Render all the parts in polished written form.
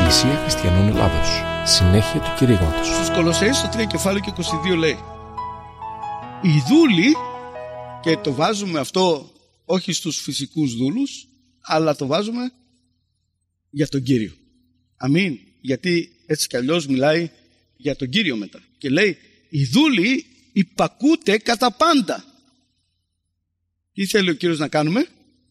Εκκλησία Χριστιανών Ελλάδος. Συνέχεια του κηρύγματος. Στους Κολοσσαίους στο 3 κεφάλαιο και 22 λέει: οι δούλοι, και το βάζουμε αυτό όχι στους φυσικούς δούλους, αλλά το βάζουμε για τον Κύριο. Αμήν. Γιατί έτσι κι αλλιώς μιλάει για τον Κύριο μετά. Και λέει: οι δούλοι υπακούτε κατά πάντα. Τι θέλει ο Κύριος να κάνουμε?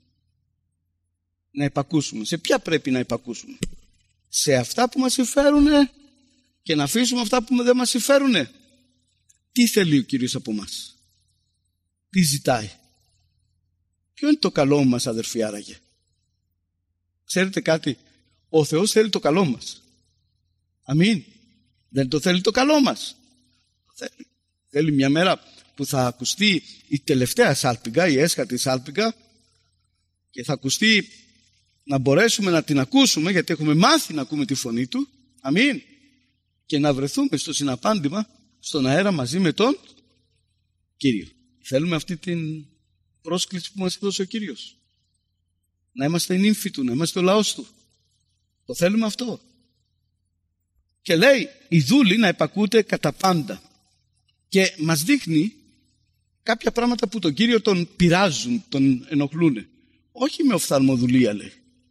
Να υπακούσουμε. Σε ποια πρέπει να υπακούσουμε? Σε αυτά που μας συμφέρουν και να αφήσουμε αυτά που δεν μας συμφέρουν. Τι θέλει ο Κύριος από μας? Τι ζητάει? Ποιο είναι το καλό μας, αδερφοί, άραγε? Ξέρετε κάτι? Ο Θεός θέλει το καλό μας. Αμήν. Δεν το θέλει το καλό μας? Θέλει μια μέρα που θα ακουστεί η τελευταία σάλπιγγα, η έσχατη σάλπιγγα, και θα ακουστεί, να μπορέσουμε να την ακούσουμε, γιατί έχουμε μάθει να ακούμε τη φωνή του. Αμήν. Και να βρεθούμε στο συναπάντημα, στον αέρα μαζί με τον Κύριο. Θέλουμε αυτή την πρόσκληση που μας έδωσε ο Κύριος. Να είμαστε η νύμφη του, να είμαστε ο λαός του. Το θέλουμε αυτό. Και λέει οι δούλοι να υπακούτε κατά πάντα. Και μας δείχνει κάποια πράγματα που τον Κύριο τον πειράζουν, τον ενοχλούν. Όχι με οφθαλμοδουλεία, λέει.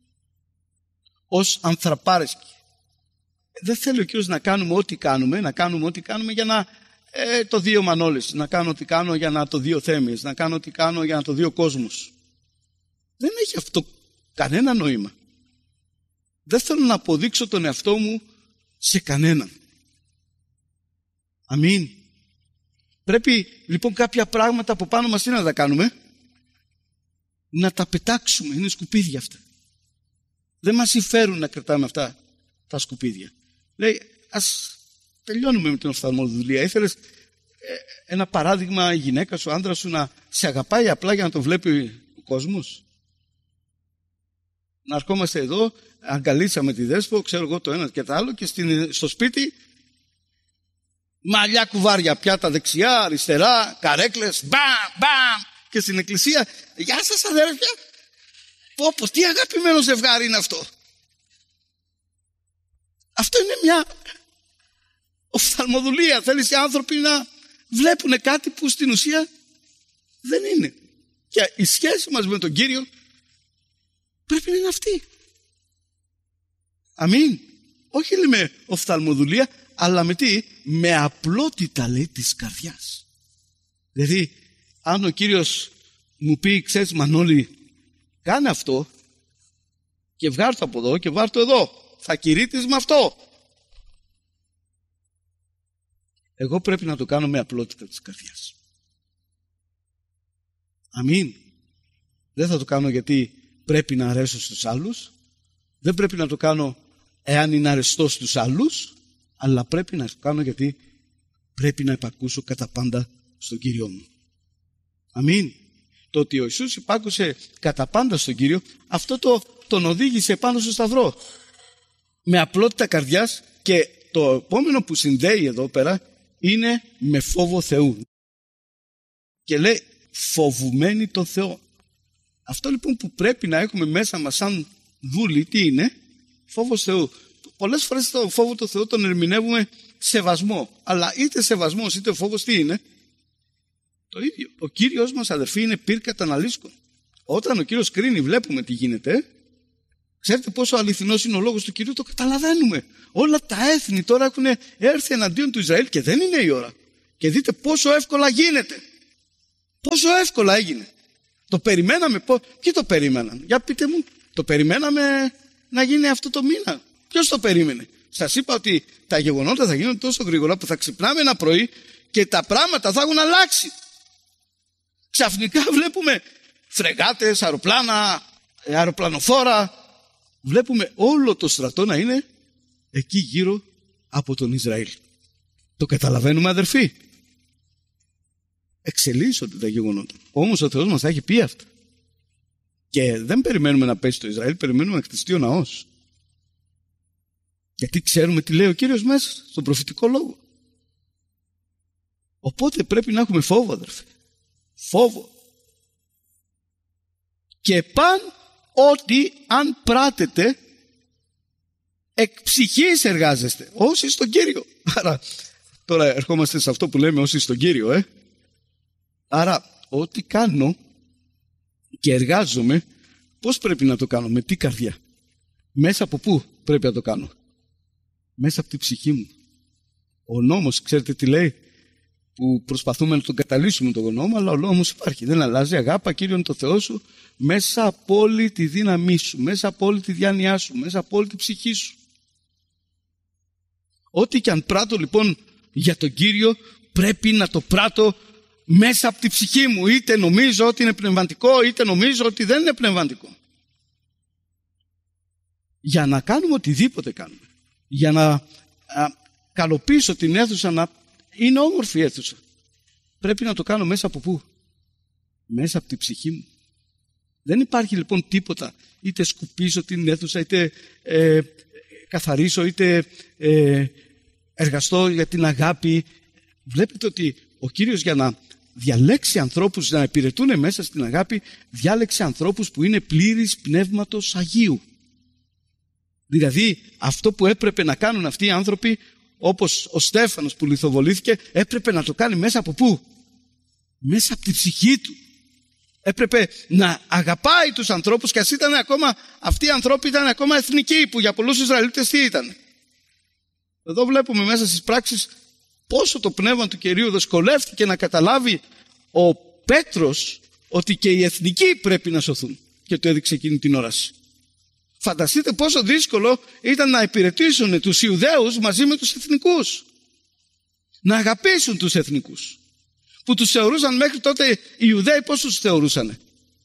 Ως ανθραπάρεσκοι. Δεν θέλει ο Κύριος να κάνουμε ό,τι κάνουμε, για να το δει ο Μανώλης, να κάνω ό,τι κάνω για να το δει ο Θέμης, να κάνω ό,τι κάνω για να το δει ο κόσμος. Δεν έχει αυτό κανένα νόημα. Δεν θέλω να αποδείξω τον εαυτό μου σε κανέναν. Αμήν. Πρέπει λοιπόν κάποια πράγματα από πάνω μας τι να τα κάνουμε? Να τα πετάξουμε. Είναι σκουπίδια αυτά. Δεν μας συμφέρουν να κρατάμε αυτά τα σκουπίδια. Λέει, ας τελειώνουμε με την οφθαλμοδουλεία. Ήθελες ένα παράδειγμα, η γυναίκα σου, ο άντρας σου να σε αγαπάει απλά για να το βλέπει ο κόσμος? Να ερχόμαστε εδώ, αγκαλίσαμε τη δέσπο, ξέρω εγώ το ένα και το άλλο, και στο σπίτι μαλλιά κουβάρια, πιάτα δεξιά, αριστερά, καρέκλες, μπαμ, και στην εκκλησία, γεια σας αδέρφια. Πω, τι αγαπημένο ζευγάρι είναι αυτό. Αυτό είναι μια οφθαλμοδουλεία. Θέλεις οι άνθρωποι να βλέπουν κάτι που στην ουσία δεν είναι. Και η σχέση μας με τον Κύριο πρέπει να είναι αυτή. Αμήν. Όχι με οφθαλμοδουλεία, αλλά με τι? Με απλότητα, λέει, της καρδιάς. Δηλαδή, αν ο Κύριος μου πει, ξέρεις Μανώλη, κάνε αυτό και βγάρ' το από εδώ και βάρ' το εδώ, θα κηρύττεις με αυτό. Εγώ πρέπει να το κάνω με απλότητα της καρδιάς. Αμήν. Δεν θα το κάνω γιατί πρέπει να αρέσω στους άλλους. Δεν πρέπει να το κάνω εάν είναι αρεστό στους άλλους. Αλλά πρέπει να το κάνω γιατί πρέπει να υπακούσω κατά πάντα στον Κύριο μου. Αμήν. Το ότι ο Ιησούς υπάκουσε κατά πάντα στον Κύριο, αυτό τον οδήγησε πάνω στο σταυρό. Με απλότητα καρδιάς, και το επόμενο που συνδέει εδώ πέρα είναι με φόβο Θεού. Και λέει φοβουμένοι τον Θεό. Αυτό λοιπόν που πρέπει να έχουμε μέσα μας σαν δούλοι, τι είναι? Φόβος Θεού. Πολλές φορές το φόβο του Θεού τον ερμηνεύουμε σεβασμό. Αλλά είτε σεβασμός είτε φόβος τι είναι? Το ίδιο. Ο Κύριος μας, αδερφοί, είναι πυρ καταναλύσκων. Όταν ο Κύριος κρίνει, βλέπουμε τι γίνεται. Ξέρετε πόσο αληθινός είναι ο λόγος του Κυρίου? Το καταλαβαίνουμε. Όλα τα έθνη τώρα έχουν έρθει εναντίον του Ισραήλ και δεν είναι η ώρα. Και δείτε πόσο εύκολα γίνεται. Πόσο εύκολα έγινε. Το περιμέναμε. Ποιοι το περίμεναν? Για πείτε μου. Το περιμέναμε να γίνει αυτό το μήνα? Ποιος το περίμενε? Σας είπα ότι τα γεγονότα θα γίνουν τόσο γρήγορα που θα ξυπνάμε ένα πρωί και τα πράγματα θα έχουν αλλάξει. Ξαφνικά βλέπουμε φρεγάτες, αεροπλάνα, αεροπλανοφόρα. Βλέπουμε όλο το στρατό να είναι εκεί γύρω από τον Ισραήλ. Το καταλαβαίνουμε, αδερφοί? Εξελίσσονται τα γεγονότα. Όμως ο Θεός μας θα έχει πει αυτά. Και δεν περιμένουμε να πέσει το Ισραήλ, περιμένουμε να χτιστεί ο ναός. Γιατί ξέρουμε τι λέει ο Κύριος μέσα στον προφητικό λόγο. Οπότε πρέπει να έχουμε φόβο, αδερφοί. Φόβο. Και παν ότι αν πράτετε εκ ψυχής εργάζεστε, όσοι στον Κύριο. Άρα τώρα ερχόμαστε σε αυτό που λέμε όσοι στον Κύριο. Άρα ό,τι κάνω και εργάζομαι, πώς πρέπει να το κάνω, με τι καρδιά, μέσα από πού πρέπει να το κάνω? Μέσα από τη ψυχή μου. Ο νόμος, ξέρετε τι λέει, που προσπαθούμε να τον καταλύσουμε τον νόμο, αλλά ο νόμος υπάρχει, δεν αλλάζει. Αγάπα Κύριον το Θεό σου μέσα από όλη τη δύναμή σου, μέσα από όλη τη διάνοιά σου, μέσα από όλη τη ψυχή σου. Ό,τι και αν πράττω λοιπόν για τον Κύριο, πρέπει να το πράττω μέσα από τη ψυχή μου. Είτε νομίζω ότι είναι πνευματικό, είτε νομίζω ότι δεν είναι πνευματικό. Για να κάνουμε οτιδήποτε κάνουμε, για να καλοποιήσω την αίθουσα να είναι όμορφη αίθουσα, πρέπει να το κάνω μέσα από πού? Μέσα από τη ψυχή μου. Δεν υπάρχει λοιπόν τίποτα, είτε σκουπίζω την αίθουσα, είτε καθαρίσω, είτε εργαστώ για την αγάπη. Βλέπετε ότι ο Κύριος, για να διαλέξει ανθρώπους να υπηρετούν μέσα στην αγάπη, διάλεξε ανθρώπους που είναι πλήρης πνεύματος Αγίου. Δηλαδή αυτό που έπρεπε να κάνουν αυτοί οι άνθρωποι, όπως ο Στέφανος που λιθοβολήθηκε, έπρεπε να το κάνει μέσα από πού? Μέσα από τη ψυχή του. Έπρεπε να αγαπάει τους ανθρώπους, και ας ήταν ακόμα, αυτοί οι ανθρώποι ήταν ακόμα εθνικοί, που για πολλούς Ισραηλίτες τι ήταν? Εδώ βλέπουμε μέσα στις πράξεις πόσο το πνεύμα του Κυρίου δυσκολεύτηκε να καταλάβει ο Πέτρος ότι και οι εθνικοί πρέπει να σωθούν, και το έδειξε εκείνη την όραση. Φανταστείτε πόσο δύσκολο ήταν να υπηρετήσουν τους Ιουδαίους μαζί με τους εθνικούς. Να αγαπήσουν τους εθνικούς, που τους θεωρούσαν μέχρι τότε οι Ιουδαίοι, πώς τους θεωρούσαν?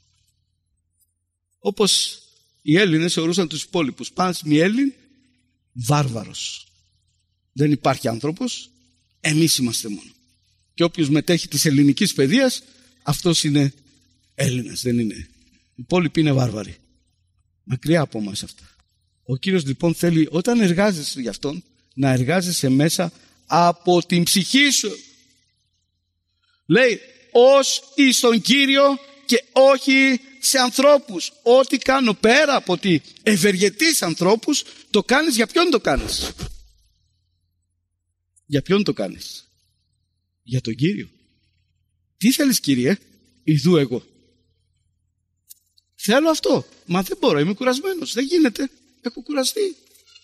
Όπως οι Έλληνες θεωρούσαν τους υπόλοιπους. Πας μη Έλλην, βάρβαρος. Δεν υπάρχει άνθρωπος, εμείς είμαστε μόνο. Και όποιος μετέχει της ελληνικής παιδείας, αυτός είναι Έλληνας, δεν είναι. Οι υπόλοιποι είναι βάρβαροι. Μακριά από μας αυτά. Ο Κύριος λοιπόν θέλει, όταν εργάζεσαι για Αυτόν, να εργάζεσαι μέσα από την ψυχή σου. Λέει, ως εις τον Κύριο και όχι σε ανθρώπους. Ό,τι κάνω πέρα από ότι ευεργετείς ανθρώπους, το κάνεις για ποιον το κάνεις? Για ποιον το κάνεις? Για τον Κύριο. Τι θέλεις, Κύριε? Ιδού εγώ. Θέλω αυτό. Μα δεν μπορώ, είμαι κουρασμένος. Δεν γίνεται, έχω κουραστεί.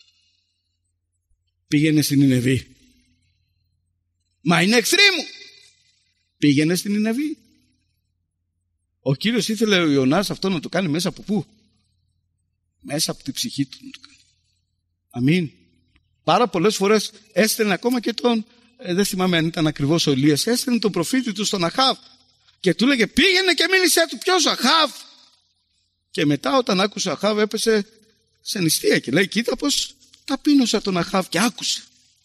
Πήγαινε στην Νινεβή. Μα είναι εχθροί μου. Πήγαινε στην Νινεβή. Ο Κύριος ήθελε ο Ιωνάς αυτό να το κάνει μέσα από πού? Μέσα από την ψυχή του να το κάνει. Αμήν. Πάρα πολλές φορές έστελνε ακόμα και τον, δεν θυμάμαι αν ήταν ακριβώς ο Ηλίας, έστελνε τον προφήτη του στον Αχάβ και του λέγε πήγαινε και μίλησέ του. Ποιος Αχάβ? Και μετά όταν άκουσε ο Αχάβ έπεσε σε νηστεία και λέει κοίτα πως ταπείνωσα τον Αχάβ και άκουσε.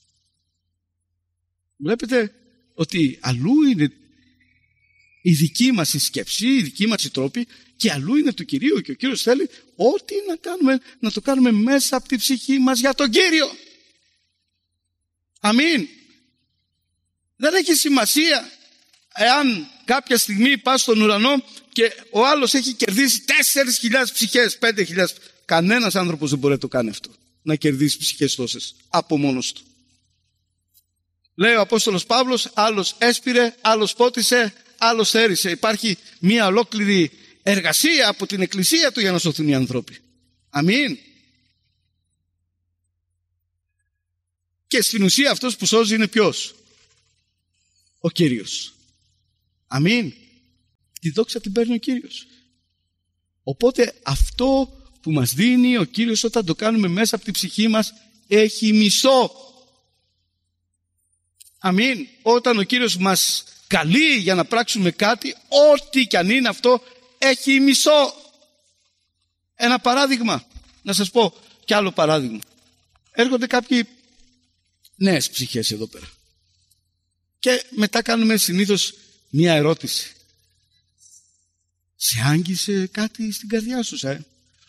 Βλέπετε ότι αλλού είναι η δική μας η σκέψη, η δική μας η τρόπη, και αλλού είναι του Κυρίου, και ο Κύριος θέλει ό,τι να κάνουμε να το κάνουμε μέσα από τη ψυχή μας για τον Κύριο. Αμήν. Δεν έχει σημασία εάν κάποια στιγμή πας στον ουρανό και ο άλλος έχει κερδίσει 4.000 ψυχές, 5.000. Κανένας άνθρωπος δεν μπορεί να το κάνει αυτό, να κερδίσει ψυχές τόσες από μόνος του. Λέει ο Απόστολος Παύλος, άλλος έσπηρε, άλλος πότισε, άλλος θέρισε. Υπάρχει μια ολόκληρη εργασία από την εκκλησία του για να σωθούν οι άνθρωποι. Αμήν. Και στην ουσία αυτός που σώζει είναι ποιος? Ο Κύριος. Αμήν. Τη δόξα την παίρνει ο Κύριος. Οπότε αυτό που μας δίνει ο Κύριος όταν το κάνουμε μέσα από την ψυχή μας έχει μισθό. Αμήν. Όταν ο Κύριος μας καλεί για να πράξουμε κάτι, ό,τι κι αν είναι αυτό, έχει μισθό. Ένα παράδειγμα, να σας πω κι άλλο παράδειγμα. Έρχονται κάποιοι νέες ψυχές εδώ πέρα και μετά κάνουμε συνήθως μία ερώτηση. Σε άγγισε κάτι στην καρδιά σου? Ναι,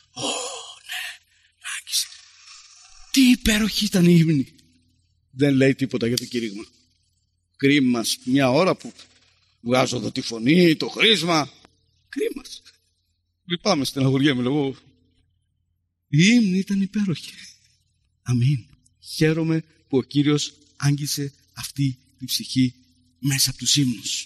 άγγισε. Τι υπέροχη ήταν η ύμνη. Δεν λέει τίποτα για το κήρυγμα. Κρίμα, μια ώρα που βγάζω εδώ τη φωνή, το χρήσμα. Κρίμα. Λυπάμαι, στεναχωριέμαι, λέγω. Η ύμνη ήταν υπέροχη. Αμήν. Χαίρομαι που ο Κύριος άγγισε αυτή τη ψυχή μέσα από τους ύμνους.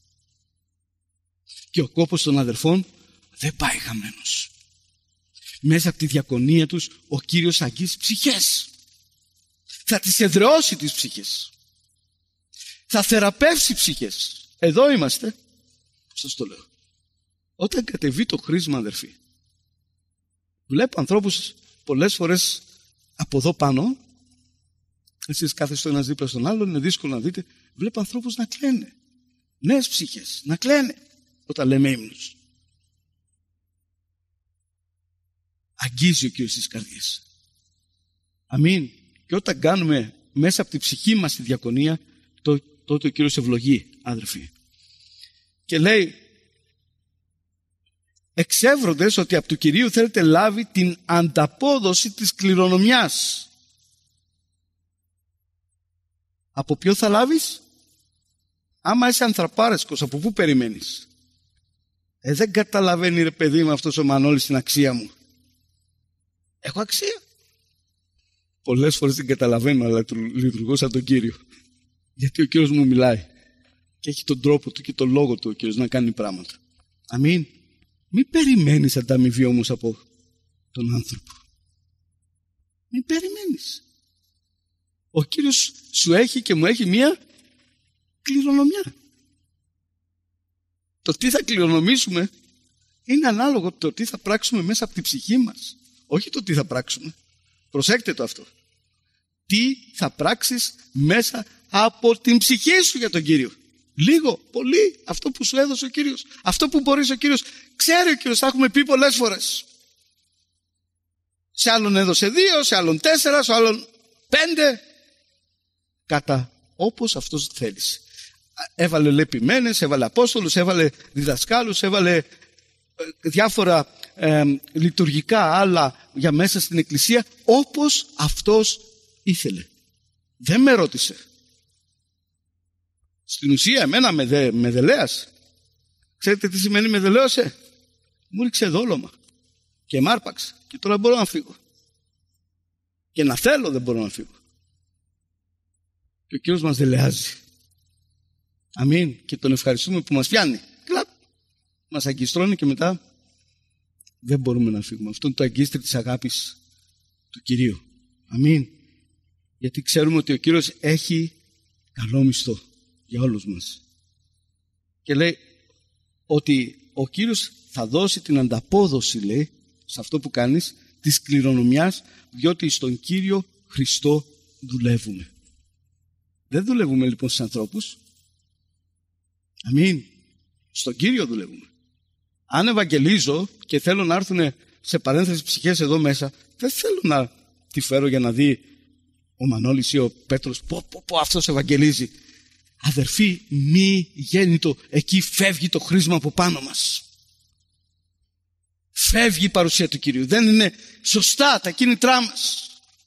Και ο κόπος των αδερφών δεν πάει χαμένος. Μέσα από τη διακονία τους ο Κύριος αγγίζει ψυχές. Θα τις εδραιώσει τις ψυχές. Θα θεραπεύσει ψυχές. Εδώ είμαστε. Σας το λέω. Όταν κατεβεί το χρήσμα, αδερφοί, βλέπω ανθρώπους πολλές φορές από εδώ πάνω. Εσείς κάθεστε ένας δίπλα στον άλλον, είναι δύσκολο να δείτε. Βλέπω ανθρώπους να κλαίνε. Νέες ψυχές να κλαίνε όταν λέμε ύμνους. Αγγίζει ο Κύριος τις καρδιές. Αμήν. Και όταν κάνουμε μέσα από τη ψυχή μας τη διακονία, τότε ο Κύριος ευλογεί, αδερφοί. Και λέει, εξεύροντες ότι από του Κυρίου θέλετε λάβει την ανταπόδοση της κληρονομιάς. Από ποιο θα λάβεις? Άμα είσαι ανθραπάρεσκος, από πού περιμένεις? Δεν καταλαβαίνει, ρε παιδί μου, αυτός ο Μανώλης την αξία μου. Έχω αξία? Πολλές φορές την καταλαβαίνω, αλλά λειτουργώ σαν τον Κύριο. Γιατί ο Κύριος μου μιλάει. Και έχει τον τρόπο του και τον λόγο του ο Κύριος να κάνει πράγματα. Αμήν. Μην περιμένεις ανταμοιβή όμως από τον άνθρωπο. Μην περιμένεις. Ο Κύριος σου έχει και μου έχει μία κληρονομιά. Το τι θα κληρονομήσουμε είναι ανάλογο το τι θα πράξουμε μέσα από την ψυχή μας. Όχι το τι θα πράξουμε. Προσέξτε το αυτό. Τι θα πράξεις μέσα από την ψυχή σου για τον Κύριο. Λίγο, πολύ, αυτό που σου έδωσε ο Κύριος. Αυτό που μπορείς ο Κύριος. Ξέρει ο Κύριος, θα έχουμε πει πολλές φορές. Σε άλλον έδωσε 2, σε άλλον 4, σε άλλον 5. Κατά όπως αυτός θέλεις. Έβαλε λεπημένες, έβαλε απόστολους, έβαλε διδασκάλους, έβαλε διάφορα λειτουργικά άλλα για μέσα στην εκκλησία, όπως αυτός ήθελε. Δεν με ρώτησε. Στην ουσία εμένα με δελέασε. Ξέρετε τι σημαίνει με δελέωσε? Μου ρίξε δόλωμα και μ' άρπαξε και τώρα μπορώ να φύγω. Και να θέλω δεν μπορώ να φύγω. Και ο Κύριος μας δελεάζει. Αμήν. Και τον ευχαριστούμε που μας πιάνει. Κλαπ. Μας αγκιστρώνει και μετά δεν μπορούμε να φύγουμε. Αυτό είναι το αγκίστρι της αγάπης του Κυρίου. Αμήν. Γιατί ξέρουμε ότι ο Κύριος έχει καλό μισθό για όλους μας. Και λέει ότι ο Κύριος θα δώσει την ανταπόδοση, λέει, σε αυτό που κάνεις, της κληρονομιάς, διότι στον Κύριο Χριστό δουλεύουμε. Δεν δουλεύουμε λοιπόν στους ανθρώπους. Αμήν. Στον Κύριο δουλεύουμε. Αν ευαγγελίζω και θέλω να έρθουν σε παρένθεση ψυχές εδώ μέσα, δεν θέλω να τη φέρω για να δει ο Μανώλης ή ο Πέτρος πω αυτός ευαγγελίζει. Αδερφοί, μη γέννητο, εκεί φεύγει το χρήσμα από πάνω μας. Φεύγει η παρουσία του Κυρίου. Δεν είναι σωστά τα κίνητρά μας.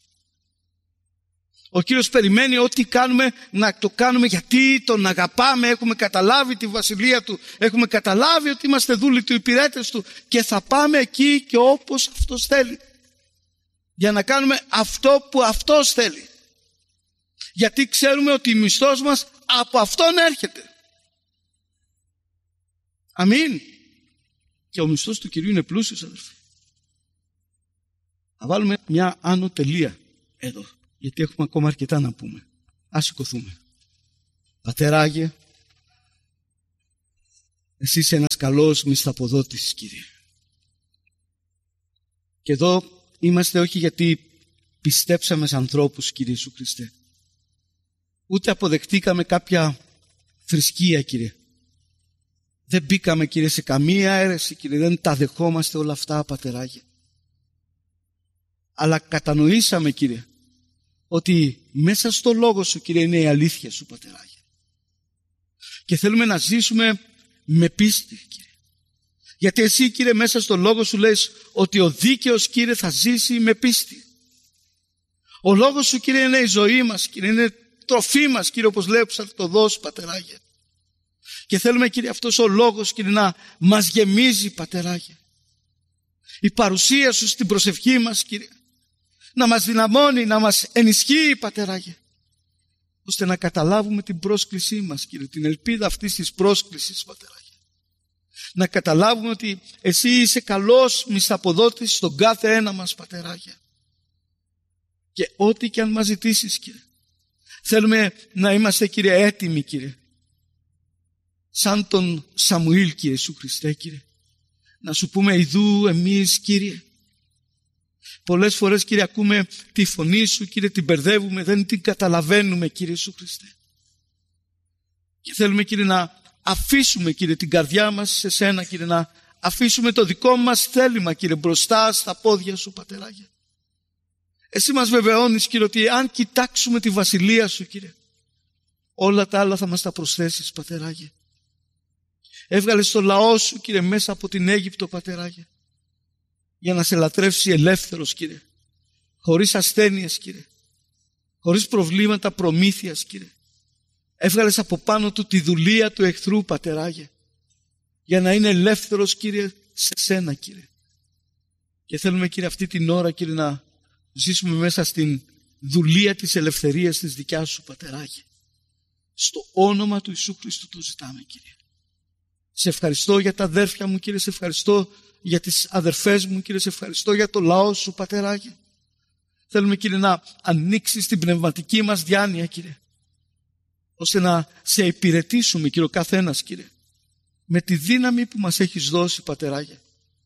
Ο Κύριος περιμένει ό,τι κάνουμε να το κάνουμε γιατί τον αγαπάμε, έχουμε καταλάβει τη βασιλεία Του, έχουμε καταλάβει ότι είμαστε δούλοι Του, υπηρέτες Του και θα πάμε εκεί και όπως Αυτός θέλει. Για να κάνουμε αυτό που Αυτός θέλει. Γιατί ξέρουμε ότι ο μισθός μας από Αυτόν έρχεται. Αμήν. Και ο μισθός του Κυρίου είναι πλούσιος, αδελφοί. Θα βάλουμε μια άνω τελεία εδώ. Γιατί έχουμε ακόμα αρκετά να πούμε. Ας σηκωθούμε. Πατέρα Άγιε, εσύ είσαι ένας καλός μισθαποδότης, Κύριε. Και εδώ είμαστε όχι γιατί πιστέψαμε σε ανθρώπους, Κύριε Ιησού Χριστέ. Ούτε αποδεχτήκαμε κάποια θρησκεία, Κύριε. Δεν μπήκαμε, Κύριε, σε καμία αίρεση, Κύριε. Δεν τα δεχόμαστε όλα αυτά, Πατέρα Άγιε. Αλλά κατανοήσαμε, Κύριε, ότι μέσα στο λόγο Σου, Κύριε, είναι η αλήθεια Σου, Πατέρα Άγιε. Και θέλουμε να ζήσουμε με πίστη, Κύριε. Γιατί Εσύ, Κύριε, μέσα στο λόγο Σου λες ότι ο δίκαιος, Κύριε, θα ζήσει με πίστη. Ο λόγος Σου, Κύριε, είναι η ζωή μας, Κύριε, είναι τροφή μας, Κύριε, όπως λέει, που θα το δώσει, Πατέρα Άγιε. Και θέλουμε, Κύριε, αυτός ο λόγος, Κύριε, να μας γεμίζει, Πατέρα Άγιε. Η παρουσία Σου στην προσευχή μας, Κύριε, να μας δυναμώνει, να μας ενισχύει, Πατεράγε, ώστε να καταλάβουμε την πρόσκλησή μας, Κύριε, την ελπίδα αυτής της πρόσκλησης, Πατεράγε. Να καταλάβουμε ότι Εσύ είσαι καλός μισθαποδότης στον κάθε ένα μας, Πατεράγε. Και ό,τι και αν μας ζητήσεις, Κύριε, θέλουμε να είμαστε, Κύριε, έτοιμοι, Κύριε, σαν τον Σαμουήλ, Κύριε Ιησού Χριστέ, Κύριε, να Σου πούμε ιδού εμείς, Κύριε. Πολλές φορές, Κύριε, ακούμε τη φωνή Σου, Κύριε, την μπερδεύουμε, δεν την καταλαβαίνουμε, Κύριε Ιησού Χριστέ. Και θέλουμε, Κύριε, να αφήσουμε, Κύριε, την καρδιά μας σε Σένα, Κύριε, να αφήσουμε το δικό μας θέλημα, Κύριε, μπροστά στα πόδια Σου, Πατεράγε. Εσύ μας βεβαιώνεις, Κύριε, ότι αν κοιτάξουμε τη βασιλεία Σου, Κύριε, όλα τα άλλα θα μας τα προσθέσεις, Πατεράγε. Έβγαλες το λαό Σου, Κύριε, μέσα από την Αίγυπτο, Πατεράγε, για να σε λατρεύσει ελεύθερος, Κύριε, χωρίς ασθένειες, Κύριε, χωρίς προβλήματα προμήθειας, Κύριε. Έβγαλες από πάνω του τη δουλεία του εχθρού, Πατεράγε, για να είναι ελεύθερος, Κύριε, σε Σένα, Κύριε. Και θέλουμε, Κύριε, αυτή την ώρα, Κύριε, να ζήσουμε μέσα στην δουλεία της ελευθερίας της δικιάς Σου, Πατεράγε. Στο όνομα του Ιησού Χριστού το ζητάμε, Κύριε. Σε ευχαριστώ για τα αδέρφια μου, Κύριε, σε ευχαριστώ για τις αδερφές μου, Κύριε, σε ευχαριστώ για το λαό Σου, Πατεράγε. Θέλουμε, Κύριε, να ανοίξεις την πνευματική μας διάνοια, Κύριε, ώστε να σε υπηρετήσουμε, Κύριε, ο καθένας, Κύριε, με τη δύναμη που μας έχεις δώσει, Πατεράγε.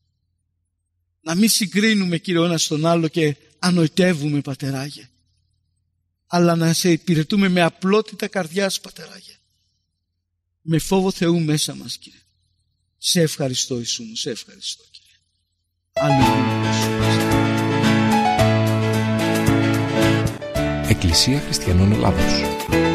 Να μην συγκρίνουμε, Κύριε, ο ένας τον άλλο και ανοητεύουμε, Πατεράγε, αλλά να σε υπηρετούμε με απλότητα καρδιάς, Πατεράγε, με φόβο Θεού μέσα μας, Κύριε. Σε ευχαριστώ, Ιησού μου, σε ευχαριστώ, Κύριε. Αλληλούια. Εκκλησία Χριστιανών Ελλάδος.